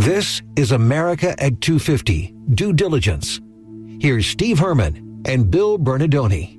This is America at 250, Due Diligence. Here's Steve Herman and Bill Bernardoni.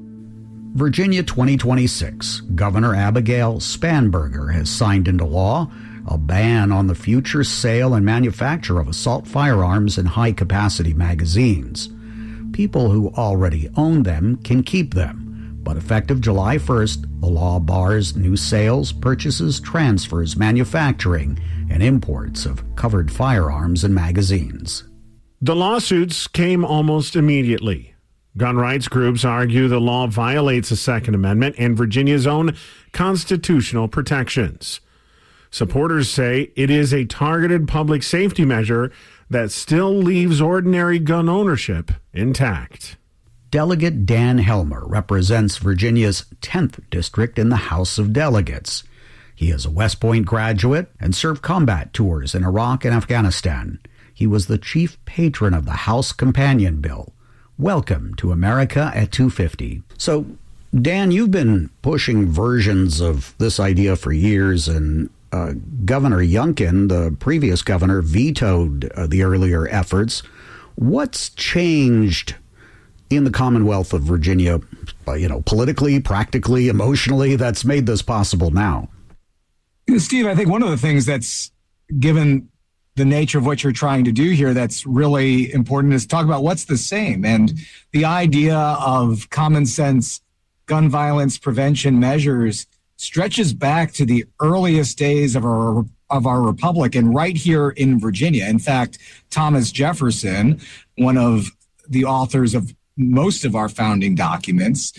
Virginia 2026. Governor Abigail Spanberger has signed into law a ban on the future sale and manufacture of assault firearms in high-capacity magazines. People who already own them can keep them, but effective July 1st, the law bars new sales, purchases, transfers, manufacturing, and imports of covered firearms and magazines. The lawsuits came almost immediately. Gun rights groups argue the law violates the Second Amendment and Virginia's own constitutional protections. Supporters say it is a targeted public safety measure that still leaves ordinary gun ownership intact. Delegate Dan Helmer represents Virginia's 10th district in the House of Delegates. He is a West Point graduate and served combat tours in Iraq and Afghanistan. He was the chief patron of the House Companion Bill. Welcome to America at 250. So, Dan, you've been pushing versions of this idea for years, and Governor Youngkin, the previous governor, vetoed the earlier efforts. What's changed in the Commonwealth of Virginia, politically, practically, emotionally, that's made this possible now? Steve, I think one of the things that's, given the nature of what you're trying to do here, that's really important is talk about what's the same. And the idea of common sense gun violence prevention measures stretches back to the earliest days of our republic, and right here in Virginia. In fact, Thomas Jefferson, one of the authors of most of our founding documents,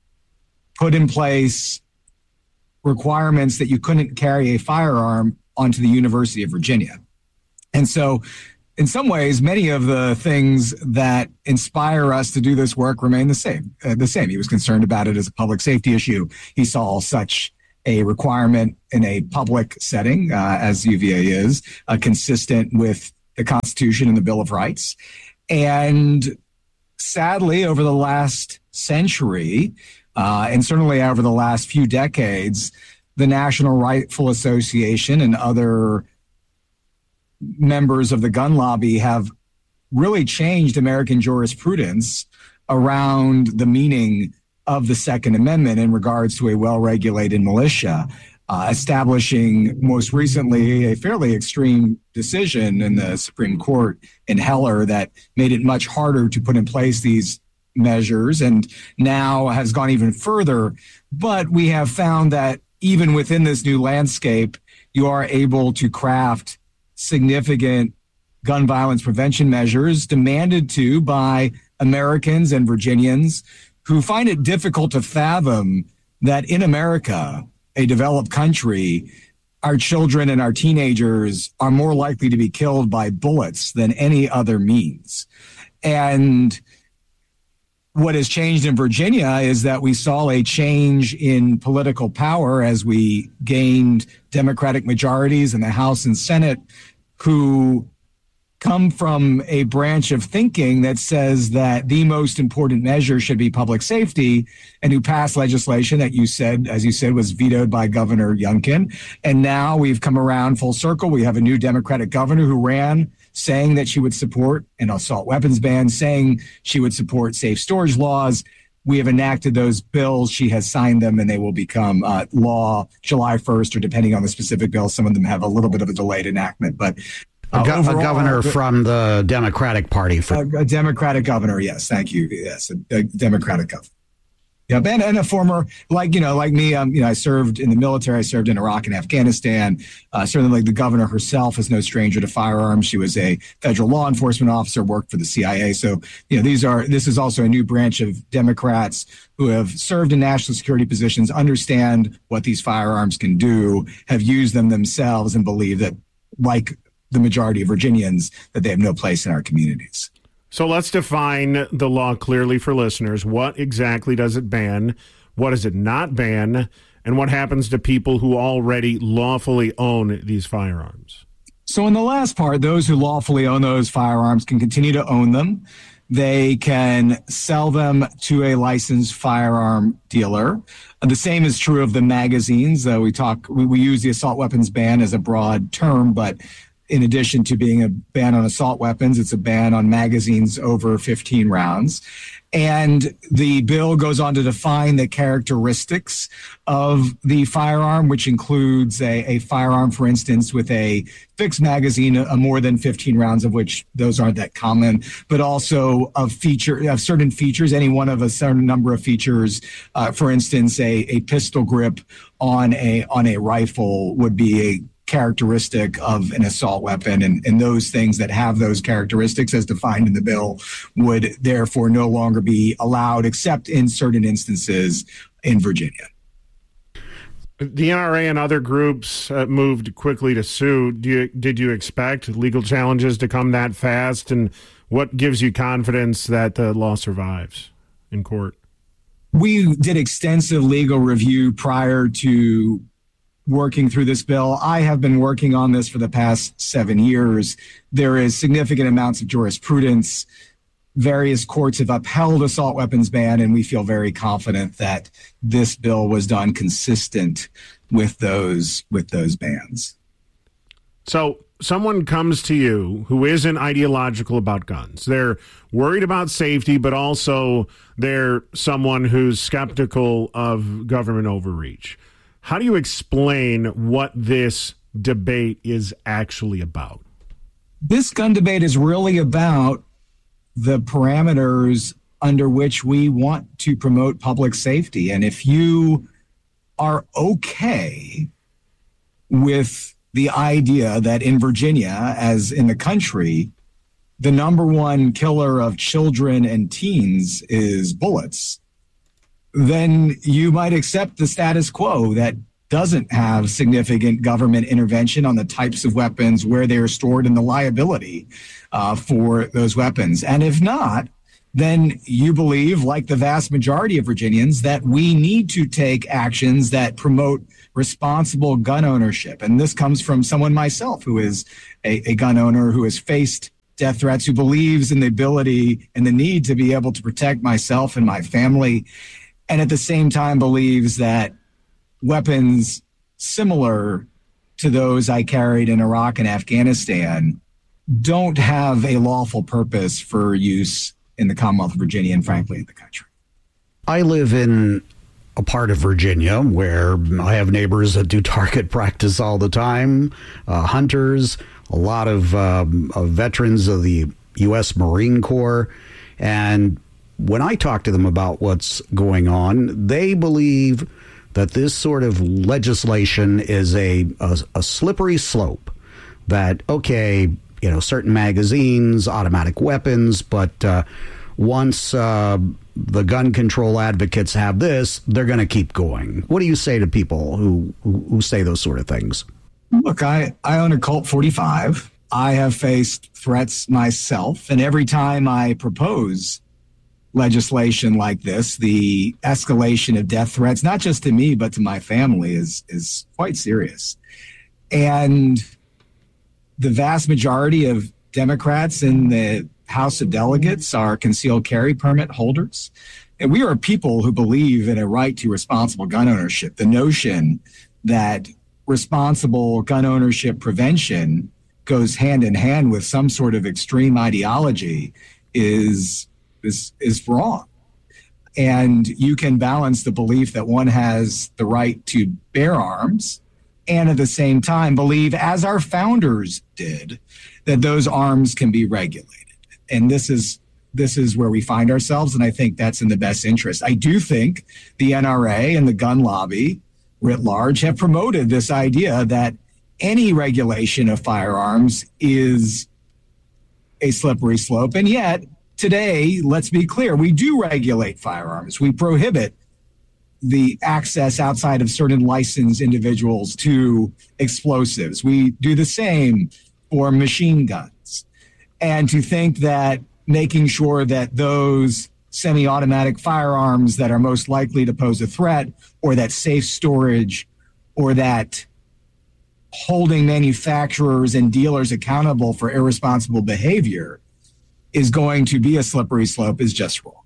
put in place requirements that you couldn't carry a firearm onto the University of Virginia. And so in some ways, many of the things that inspire us to do this work remain the same. He was concerned about it as a public safety issue. He saw such a requirement in a public setting, as UVA is, consistent with the Constitution and the Bill of Rights. And sadly, over the last century, and certainly over the last few decades, the National Rifle Association and other members of the gun lobby have really changed American jurisprudence around the meaning of the Second Amendment in regards to a well-regulated militia, establishing most recently a fairly extreme decision in the Supreme Court in Heller that made it much harder to put in place these measures, and now has gone even further. But we have found that even within this new landscape, you are able to craft significant gun violence prevention measures demanded to by Americans and Virginians who find it difficult to fathom that in America, a developed country, our children and our teenagers are more likely to be killed by bullets than any other means. And what has changed in Virginia is that we saw a change in political power as we gained Democratic majorities in the House and Senate who come from a branch of thinking that says that the most important measure should be public safety, and who passed legislation that as you said, was vetoed by Governor Youngkin. And now we've come around full circle. We have a new Democratic governor who ran saying that she would support an assault weapons ban, saying she would support safe storage laws. We have enacted those bills. She has signed them, and they will become law July 1st, or depending on the specific bill. Some of them have a little bit of a delayed enactment, but a governor from the Democratic Party. A Democratic governor, yes, thank you. Yes, a Democratic governor. Yeah, and a former, like me, I served in the military. I served in Iraq and Afghanistan. Certainly the governor herself is no stranger to firearms. She was a federal law enforcement officer, worked for the CIA. So, this is also a new branch of Democrats who have served in national security positions, understand what these firearms can do, have used them themselves, and believe that, like the majority of Virginians, that they have no place in our communities. So let's define the law clearly for listeners. What exactly does it ban? What does it not ban? And what happens to people who already lawfully own these firearms? So in the last part, those who lawfully own those firearms can continue to own them. They can sell them to a licensed firearm dealer. The same is true of the magazines. We use the assault weapons ban as a broad term, but in addition to being a ban on assault weapons, it's a ban on magazines over 15 rounds. And the bill goes on to define the characteristics of the firearm, which includes a firearm, for instance, with a fixed magazine, more than 15 rounds, of which those aren't that common, but also of certain features, any one of a certain number of features. For instance, a pistol grip on a rifle would be a characteristic of an assault weapon, and those things that have those characteristics as defined in the bill would therefore no longer be allowed except in certain instances in Virginia. The NRA and other groups moved quickly to sue. Did you expect legal challenges to come that fast, and what gives you confidence that the law survives in court? We did extensive legal review prior to working through this bill. I have been working on this for the past 7 years. There is significant amounts of jurisprudence. Various courts have upheld assault weapons ban, and we feel very confident that this bill was done consistent with those bans. So someone comes to you who isn't ideological about guns. They're worried about safety, but also they're someone who's skeptical of government overreach. How do you explain what this debate is actually about? This gun debate is really about the parameters under which we want to promote public safety. And if you are okay with the idea that in Virginia, as in the country, the number one killer of children and teens is bullets, then you might accept the status quo that doesn't have significant government intervention on the types of weapons, where they are stored, and the liability for those weapons. And if not, then you believe, like the vast majority of Virginians, that we need to take actions that promote responsible gun ownership. And this comes from someone myself who is a gun owner who has faced death threats, who believes in the ability and the need to be able to protect myself and my family, and at the same time believes that weapons similar to those I carried in Iraq and Afghanistan don't have a lawful purpose for use in the Commonwealth of Virginia and, frankly, in the country. I live in a part of Virginia where I have neighbors that do target practice all the time, hunters, a lot of veterans of the U.S. Marine Corps, and when I talk to them about what's going on, they believe that this sort of legislation is a slippery slope. That, okay, certain magazines, automatic weapons, but once the gun control advocates have this, they're going to keep going. What do you say to people who say those sort of things? Look, I own a Colt 45. I have faced threats myself, and every time I propose legislation like this, the escalation of death threats, not just to me, but to my family, is quite serious. And the vast majority of Democrats in the House of Delegates are concealed carry permit holders. And we are people who believe in a right to responsible gun ownership. The notion that responsible gun ownership prevention goes hand in hand with some sort of extreme ideology is wrong. And you can balance the belief that one has the right to bear arms and at the same time believe, as our founders did, that those arms can be regulated. And this is where we find ourselves, and I think that's in the best interest. I do think the NRA and the gun lobby writ large have promoted this idea that any regulation of firearms is a slippery slope, and yet today, let's be clear, we do regulate firearms. We prohibit the access outside of certain licensed individuals to explosives. We do the same for machine guns. And to think that making sure that those semi-automatic firearms that are most likely to pose a threat, or that safe storage, or that holding manufacturers and dealers accountable for irresponsible behavior is going to be a slippery slope is just wrong.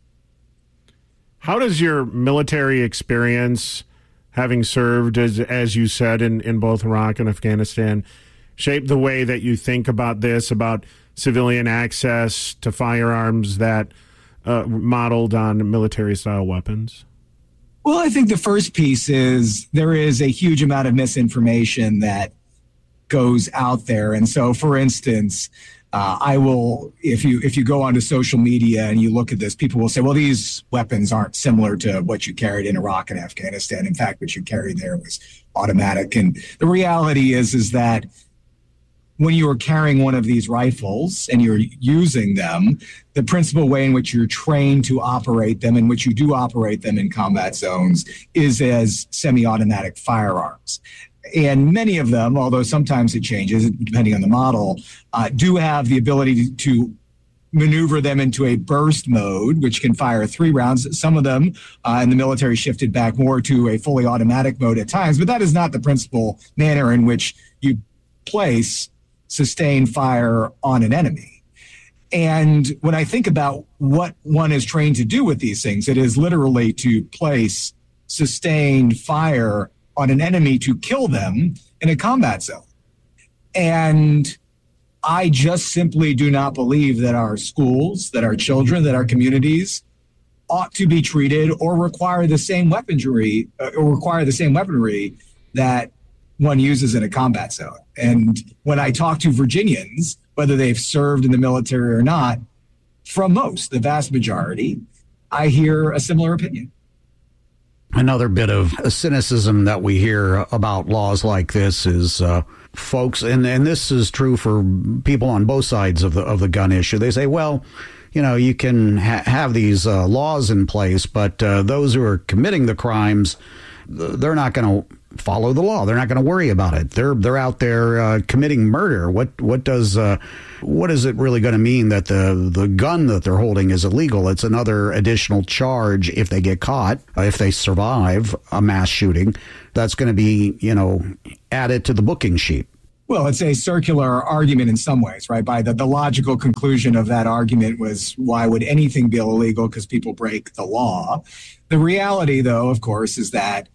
How does your military experience, having served, as you said, in both Iraq and Afghanistan, shape the way that you think about this, about civilian access to firearms that modeled on military-style weapons? Well, I think the first piece is there is a huge amount of misinformation that goes out there. And so, for instance, if you go onto social media and you look at this, people will say, well, these weapons aren't similar to what you carried in Iraq and Afghanistan. In fact, what you carried there was automatic. And the reality is that when you are carrying one of these rifles and you're using them, the principal way in which you're trained to operate them, in which you do operate them in combat zones, is as semi-automatic firearms. And many of them, although sometimes it changes depending on the model, do have the ability to maneuver them into a burst mode, which can fire 3 rounds. Some of them in the military shifted back more to a fully automatic mode at times, but that is not the principal manner in which you place sustained fire on an enemy. And when I think about what one is trained to do with these things, it is literally to place sustained fire on an enemy to kill them in a combat zone. And I just simply do not believe that our schools, that our children, that our communities ought to be treated or require the same weaponry that one uses in a combat zone. And when I talk to Virginians, whether they've served in the military or not, from the vast majority, I hear a similar opinion. Another bit of cynicism that we hear about laws like this is folks, and this is true for people on both sides of the gun issue. They say, well, you can have these laws in place, but those who are committing the crimes, they're not going to follow the law. They're not going to worry about it. They're out there committing murder. What is it really going to mean that the gun that they're holding is illegal? It's another additional charge if they get caught, if they survive a mass shooting. That's going to be, added to the booking sheet. Well, it's a circular argument in some ways, right? By the logical conclusion of that argument was, why would anything be illegal? Because people break the law. The reality, though, of course, is that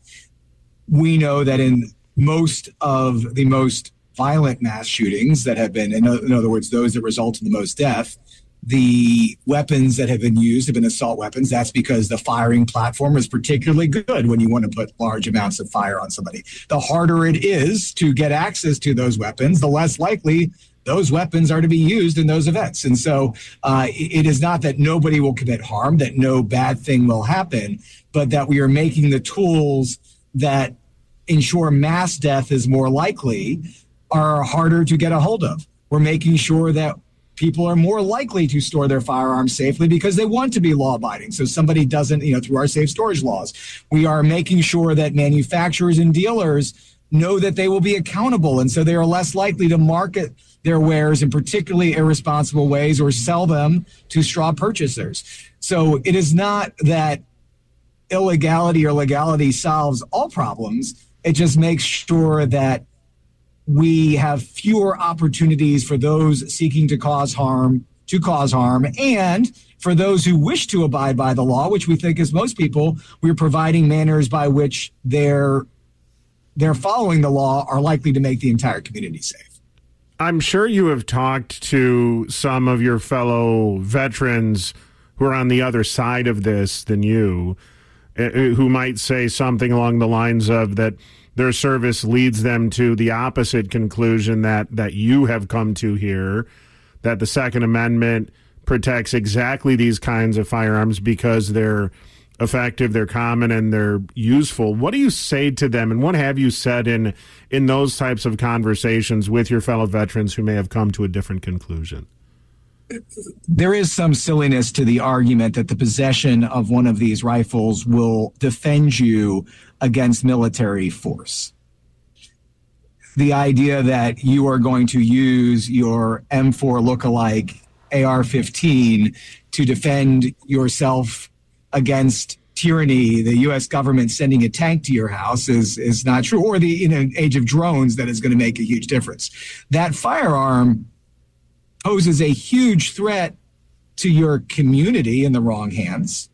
we know that in most of the most violent mass shootings that have been, in other words, those that result in the most death, the weapons that have been used have been assault weapons. That's because the firing platform is particularly good when you want to put large amounts of fire on somebody. The harder it is to get access to those weapons, the less likely those weapons are to be used in those events. And so it is not that nobody will commit harm, that no bad thing will happen, but that we are making the tools that ensure mass death is more likely are harder to get a hold of. We're making sure that people are more likely to store their firearms safely because they want to be law-abiding. So somebody doesn't, through our safe storage laws. We are making sure that manufacturers and dealers know that they will be accountable, and so they are less likely to market their wares in particularly irresponsible ways or sell them to straw purchasers. So it is not that illegality or legality solves all problems. It just makes sure that we have fewer opportunities for those seeking to cause harm, and for those who wish to abide by the law, which we think is most people, we're providing manners by which they're following the law are likely to make the entire community safe. I'm sure you have talked to some of your fellow veterans who are on the other side of this than you, who might say something along the lines of that their service leads them to the opposite conclusion that you have come to here, that the Second Amendment protects exactly these kinds of firearms because they're effective, they're common, and they're useful. What do you say to them, and what have you said in those types of conversations with your fellow veterans who may have come to a different conclusion? There is some silliness to the argument that the possession of one of these rifles will defend you against military force. The idea that you are going to use your M4 lookalike AR-15 to defend yourself against tyranny, the U.S. government sending a tank to your house is not true, or in an age of drones that is going to make a huge difference. That firearm poses a huge threat to your community in the wrong hands,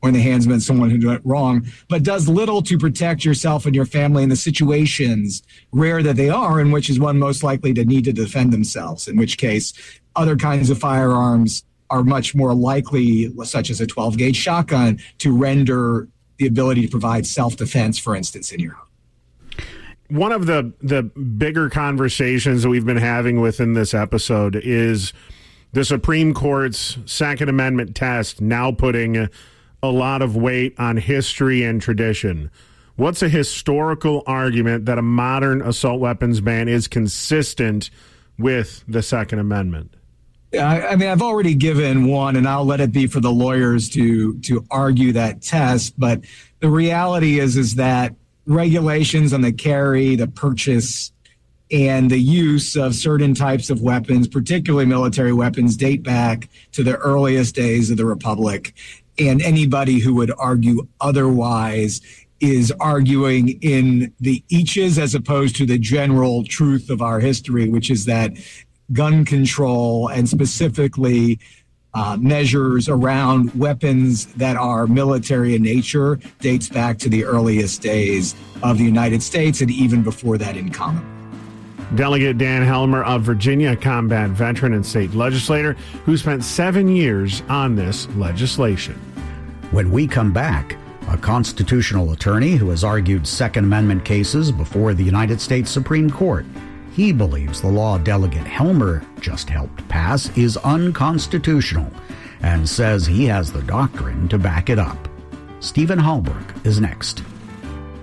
or in the hands of someone who did it wrong, but does little to protect yourself and your family in the situations, rare that they are, in which is one most likely to need to defend themselves, in which case other kinds of firearms are much more likely, such as a 12-gauge shotgun, to render the ability to provide self-defense, for instance, in your home. One of the bigger conversations that we've been having within this episode is the Supreme Court's Second Amendment test now putting a lot of weight on history and tradition. What's a historical argument that a modern assault weapons ban is consistent with the Second Amendment? I mean, I've already given one, and I'll let it be for the lawyers to argue that test. But the reality is that regulations on the carry, the purchase, and the use of certain types of weapons, particularly military weapons, date back to the earliest days of the Republic. And anybody who would argue otherwise is arguing in the eaches as opposed to the general truth of our history, which is that gun control and specifically measures around weapons that are military in nature dates back to the earliest days of the United States and even before that in common. Delegate Dan Helmer of Virginia, a combat veteran and state legislator who spent 7 years on this legislation. When we come back, a constitutional attorney who has argued Second Amendment cases before the United States Supreme Court. He believes the law Delegate Helmer just helped pass is unconstitutional and says he has the doctrine to back it up. Stephen Hallberg is next.